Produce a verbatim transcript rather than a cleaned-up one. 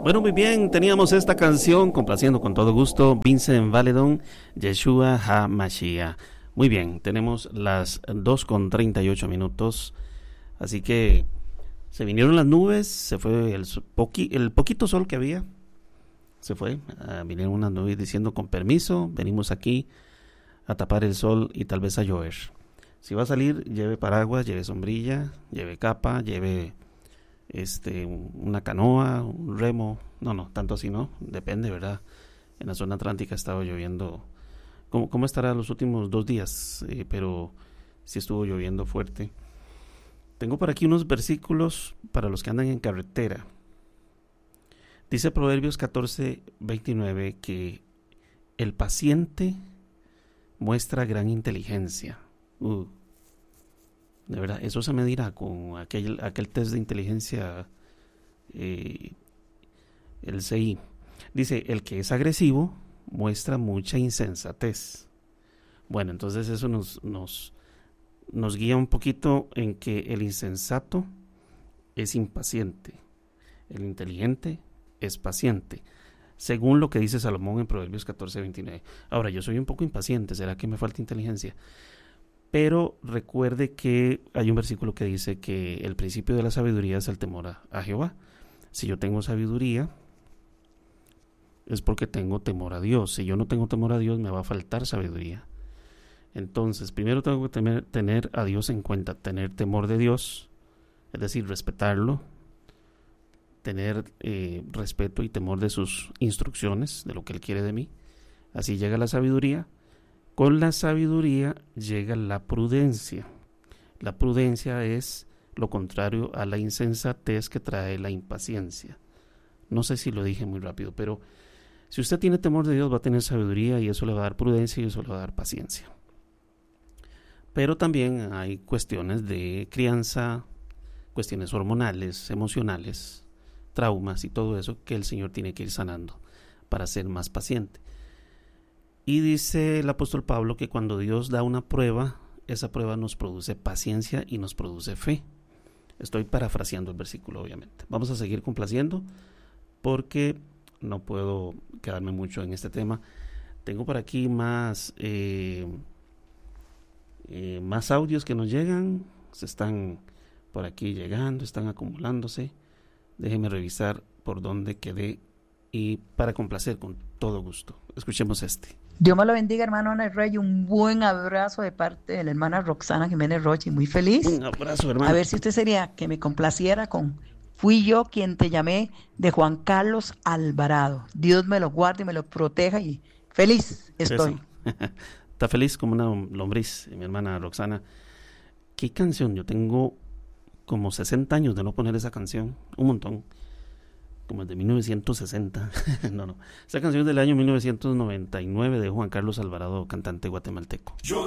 Bueno, muy bien, teníamos esta canción complaciendo con todo gusto Vincent Valedon, Yeshua HaMashiach. Muy bien, tenemos las dos con treinta y ocho minutos, así que se vinieron las nubes, se fue el, poqui, el poquito sol que había, se fue, uh, vinieron unas nubes diciendo con permiso, venimos aquí a tapar el sol y tal vez a llover. Si va a salir, lleve paraguas, lleve sombrilla, lleve capa, lleve este una canoa, un remo. No, no, tanto así no, depende, ¿verdad? En la zona atlántica ha estado lloviendo. ¿Cómo, cómo estará los últimos dos días? Eh, pero sí estuvo lloviendo fuerte. Tengo por aquí unos versículos para los que andan en carretera. Dice Proverbios catorce veintinueve que el paciente muestra gran inteligencia. Uh, de verdad, eso se medirá con aquel, aquel test de inteligencia, eh, el C I. Dice, el que es agresivo muestra mucha insensatez. Bueno, entonces eso nos, nos, nos guía un poquito en que el insensato es impaciente, el inteligente es paciente, según lo que dice Salomón en Proverbios catorce veintinueve. Ahora, yo soy un poco impaciente, ¿será que me falta inteligencia? Pero recuerde que hay un versículo que dice que el principio de la sabiduría es el temor a, a Jehová. Si yo tengo sabiduría, es porque tengo temor a Dios. Si yo no tengo temor a Dios, me va a faltar sabiduría. Entonces, primero tengo que tener, tener a Dios en cuenta, tener temor de Dios, es decir, respetarlo, tener eh, respeto y temor de sus instrucciones, de lo que Él quiere de mí. Así llega la sabiduría. Con la sabiduría llega la prudencia. La prudencia es lo contrario a la insensatez que trae la impaciencia. No sé si lo dije muy rápido, pero si usted tiene temor de Dios va a tener sabiduría y eso le va a dar prudencia y eso le va a dar paciencia. Pero también hay cuestiones de crianza, cuestiones hormonales, emocionales, traumas y todo eso que el Señor tiene que ir sanando para ser más paciente. Y dice el apóstol Pablo que cuando Dios da una prueba, esa prueba nos produce paciencia y nos produce fe. Estoy parafraseando el versículo, obviamente. Vamos a seguir complaciendo porque no puedo quedarme mucho en este tema. Tengo por aquí más, eh, eh, más audios que nos llegan. Se están por aquí llegando, están acumulándose. Déjeme revisar por dónde quedé y para complacer con todo gusto. Escuchemos este. Dios me lo bendiga, hermano Ana Rey, un buen abrazo de parte de la hermana Roxana Jiménez Rochi, muy feliz. Un abrazo, hermano. A ver si usted sería que me complaciera con Fui yo quien te llamé, de Juan Carlos Alvarado. Dios me lo guarde y me lo proteja y feliz estoy. Está feliz como una lombriz, mi hermana Roxana. ¿Qué canción? Yo tengo como sesenta años de no poner esa canción, un montón. Como el de mil novecientos sesenta. no, no. Esa canción es del año mil novecientos noventa y nueve de Juan Carlos Alvarado, cantante guatemalteco. Yo